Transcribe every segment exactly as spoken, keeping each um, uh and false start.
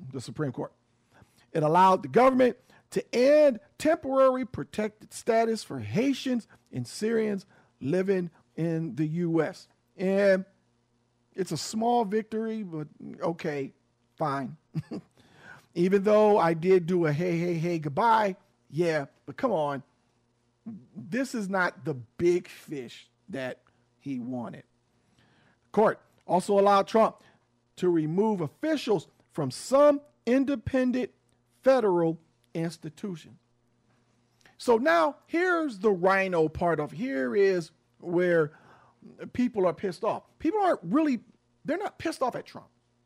the Supreme Court. It allowed the government to end temporary protected status for Haitians and Syrians living in the U S. And it's a small victory, but okay, fine. Even though I did do a hey, hey, hey, goodbye, yeah, but come on. This is not the big fish that he wanted. The court also allowed Trump to remove officials from some independent federal institutions. So now here's the rhino part of here is where people are pissed off. People aren't really, they're not pissed off at Trump.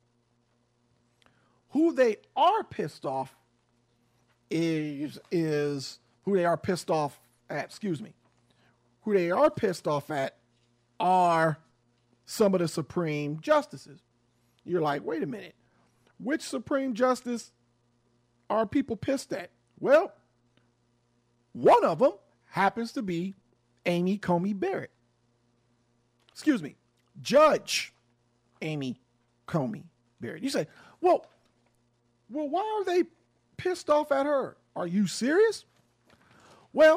Who they are pissed off is, is who they are pissed off at, excuse me. Who they are pissed off at are some of the Supreme Justices. You're like, wait a minute. Which Supreme Justice are people pissed at? Well, one of them happens to be Amy Coney Barrett. Excuse me, Judge Amy Coney Barrett. You say, well, well, why are they pissed off at her? Are you serious? Well,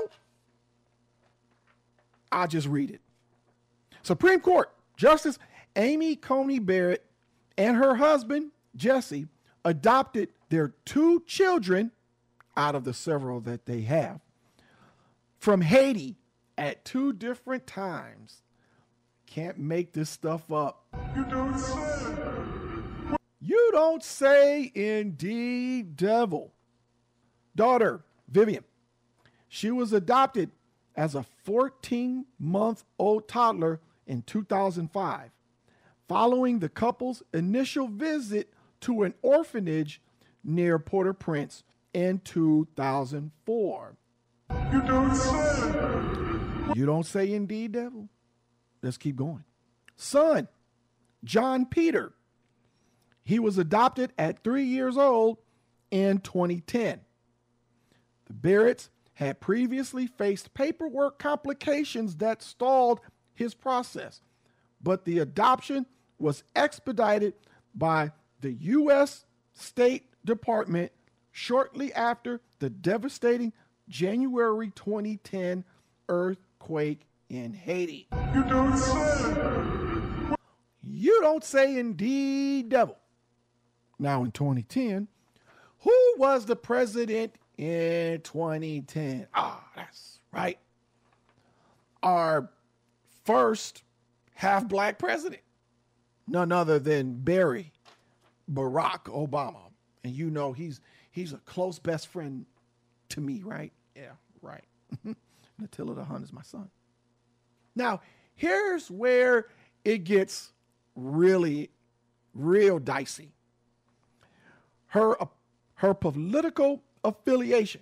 I'll just read it. Supreme Court Justice Amy Coney Barrett and her husband, Jesse, adopted their two children out of the several that they have from Haiti at two different times. Can't make this stuff up. You don't say. You don't say, indeed, devil. Daughter, Vivian. She was adopted as a fourteen-month-old toddler in two thousand five, following the couple's initial visit to an orphanage near Port-au-Prince in two thousand four. You don't say. You don't say, indeed, devil. Let's keep going. Son, John Peter. He was adopted at three years old in twenty ten. The Barretts had previously faced paperwork complications that stalled his process, but the adoption was expedited by the U S State Department shortly after the devastating January twenty ten earthquake in Haiti. You don't say. You don't say, indeed, devil. Now in twenty ten, who was the president in twenty ten? Ah, that's right. Our first half-black president. None other than Barry Barack Obama. And you know he's he's a close best friend to me, right? Yeah, right. Attila the Hun is my son. Now, here's where it gets really, real dicey. Her, her political affiliation,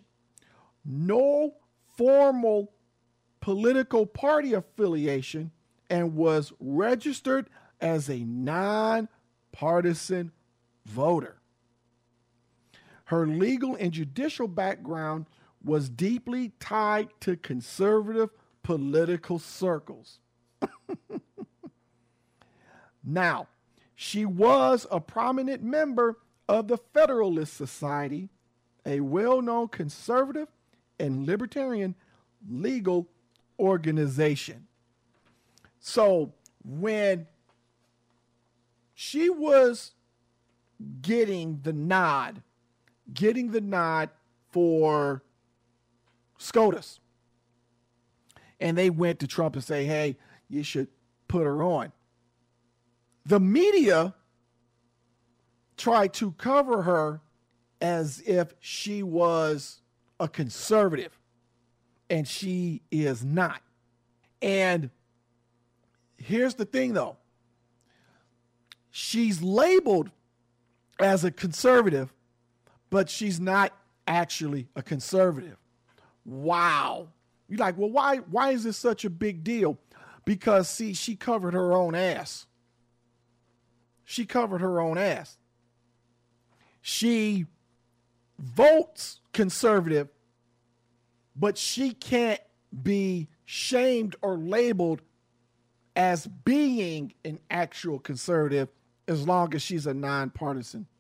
no formal political party affiliation, and was registered as a nonpartisan voter. Her legal and judicial background was deeply tied to conservative political circles. Now, she was a prominent member of the Federalist Society, a well-known conservative and libertarian legal organization. So when she was getting the nod, getting the nod for SCOTUS, and they went to Trump and say, hey, you should put her on. The media tried to cover her as if she was a conservative, and she is not. And here's the thing, though. She's labeled as a conservative, but she's not actually a conservative. Wow. You're like, well, why, why is this such a big deal? Because, see, she covered her own ass. She covered her own ass. She votes conservative, but she can't be shamed or labeled as being an actual conservative as long as she's a nonpartisan